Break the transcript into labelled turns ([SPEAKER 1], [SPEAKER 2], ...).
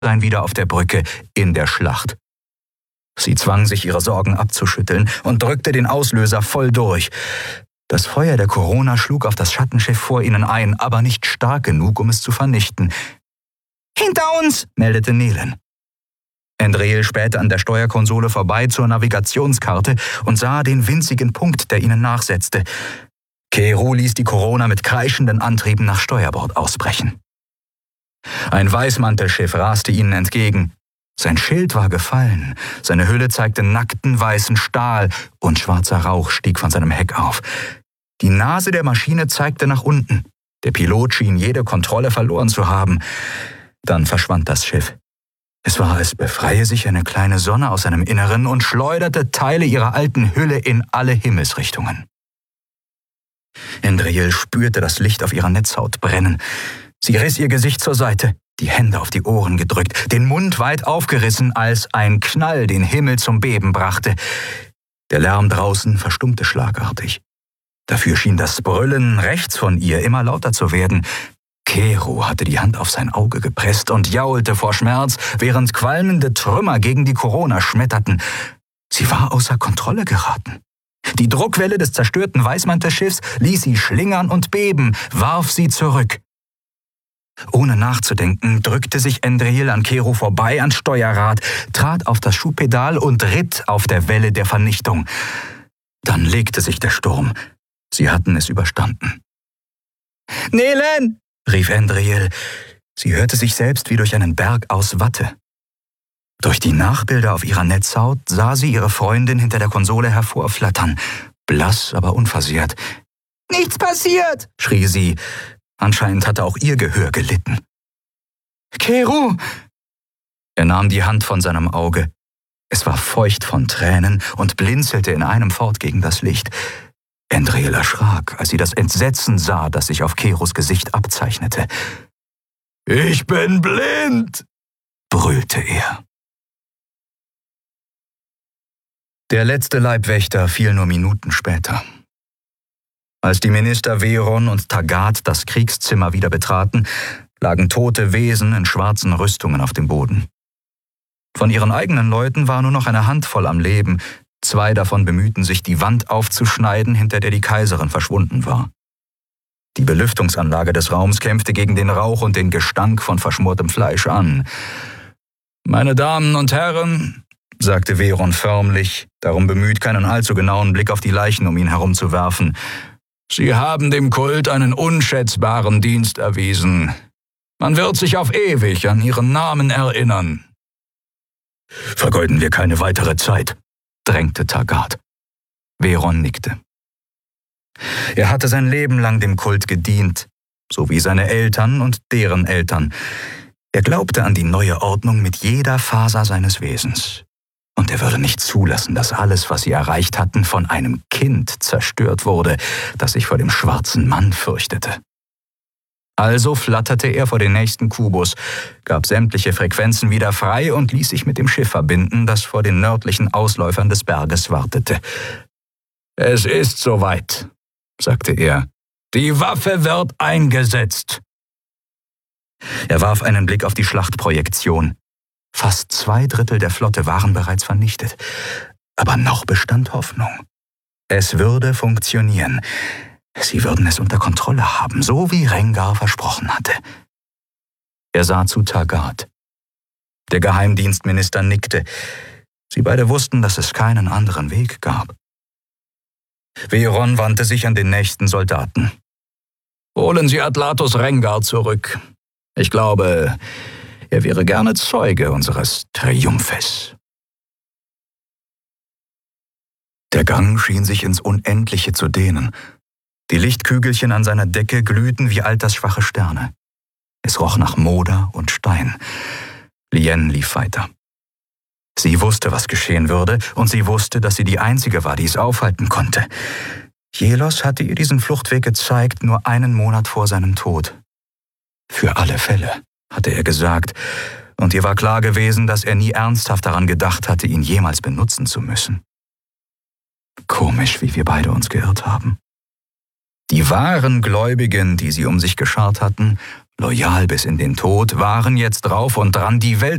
[SPEAKER 1] wieder auf der Brücke in der Schlacht. Sie zwang sich, ihre Sorgen abzuschütteln und drückte den Auslöser voll durch. Das Feuer der Corona schlug auf das Schattenschiff vor ihnen ein, aber nicht stark genug, um es zu vernichten. »Hinter uns«, meldete Nelen. Andriel spähte an der Steuerkonsole vorbei zur Navigationskarte und sah den winzigen Punkt, der ihnen nachsetzte. Keru ließ die Corona mit kreischenden Antrieben nach Steuerbord ausbrechen. Ein Weißmantelschiff raste ihnen entgegen. Sein Schild war gefallen, seine Hülle zeigte nackten weißen Stahl und schwarzer Rauch stieg von seinem Heck auf. Die Nase der Maschine zeigte nach unten. Der Pilot schien jede Kontrolle verloren zu haben. Dann verschwand das Schiff. Es war, als befreie sich eine kleine Sonne aus seinem Inneren und schleuderte Teile ihrer alten Hülle in alle Himmelsrichtungen. Andriel spürte das Licht auf ihrer Netzhaut brennen. Sie riss ihr Gesicht zur Seite, die Hände auf die Ohren gedrückt, den Mund weit aufgerissen, als ein Knall den Himmel zum Beben brachte. Der Lärm draußen verstummte schlagartig. Dafür schien das Brüllen rechts von ihr immer lauter zu werden. Keru hatte die Hand auf sein Auge gepresst und jaulte vor Schmerz, während qualmende Trümmer gegen die Corona schmetterten. Sie war außer Kontrolle geraten. Die Druckwelle des zerstörten Weißmantelschiffs ließ sie schlingern und beben, warf sie zurück. Ohne nachzudenken drückte sich Andriel an Keru vorbei ans Steuerrad, trat auf das Schubpedal und ritt auf der Welle der Vernichtung. Dann legte sich der Sturm. Sie hatten es überstanden. »Nelen«, rief Andriel. Sie hörte sich selbst wie durch einen Berg aus Watte. Durch die Nachbilder auf ihrer Netzhaut sah sie ihre Freundin hinter der Konsole hervorflattern, blass, aber unversehrt. »Nichts passiert«, schrie sie. Anscheinend hatte auch ihr Gehör gelitten. »Keru!« Er nahm die Hand von seinem Auge. Es war feucht von Tränen und blinzelte in einem fort gegen das Licht. Andriel erschrak, als sie das Entsetzen sah, das sich auf Kerus Gesicht abzeichnete. »Ich bin blind«, brüllte er. Der letzte Leibwächter fiel nur Minuten später. Als die Minister Veron und Taggart das Kriegszimmer wieder betraten, lagen tote Wesen in schwarzen Rüstungen auf dem Boden. Von ihren eigenen Leuten war nur noch eine Handvoll am Leben. 2 davon bemühten sich, die Wand aufzuschneiden, hinter der die Kaiserin verschwunden war. Die Belüftungsanlage des Raums kämpfte gegen den Rauch und den Gestank von verschmortem Fleisch an. »Meine Damen und Herren«, sagte Veron förmlich, darum bemüht, keinen allzu genauen Blick auf die Leichen um ihn herumzuwerfen, »Sie haben dem Kult einen unschätzbaren Dienst erwiesen. Man wird sich auf ewig an Ihren Namen erinnern.« »Vergeuden wir keine weitere Zeit«, drängte Taggart. Veron nickte. Er hatte sein Leben lang dem Kult gedient, so wie seine Eltern und deren Eltern. Er glaubte an die neue Ordnung mit jeder Faser seines Wesens. Und er würde nicht zulassen, dass alles, was sie erreicht hatten, von einem Kind zerstört wurde, das sich vor dem schwarzen Mann fürchtete. Also flatterte er vor den nächsten Kubus, gab sämtliche Frequenzen wieder frei und ließ sich mit dem Schiff verbinden, das vor den nördlichen Ausläufern des Berges wartete. »Es ist soweit«, sagte er. »Die Waffe wird eingesetzt.« Er warf einen Blick auf die Schlachtprojektion. Fast 2/3 der Flotte waren bereits vernichtet. Aber noch bestand Hoffnung. Es würde funktionieren. Sie würden es unter Kontrolle haben, so wie Rengar versprochen hatte. Er sah zu Taggart. Der Geheimdienstminister nickte. Sie beide wussten, dass es keinen anderen Weg gab. Veron wandte sich an den nächsten Soldaten. »Holen Sie Atlatus Rengar zurück. Ich glaube, er wäre gerne Zeuge unseres Triumphes.« Der Gang schien sich ins Unendliche zu dehnen. Die Lichtkügelchen an seiner Decke glühten wie altersschwache Sterne. Es roch nach Moder und Stein. Lien lief weiter. Sie wusste, was geschehen würde, und sie wusste, dass sie die Einzige war, die es aufhalten konnte. Jelos hatte ihr diesen Fluchtweg gezeigt, nur 1 Monat vor seinem Tod. Für alle Fälle, hatte er gesagt, und ihr war klar gewesen, dass er nie ernsthaft daran gedacht hatte, ihn jemals benutzen zu müssen. Komisch, wie wir beide uns geirrt haben. Die wahren Gläubigen, die sie um sich geschart hatten, loyal bis in den Tod, waren jetzt drauf und dran, die Welt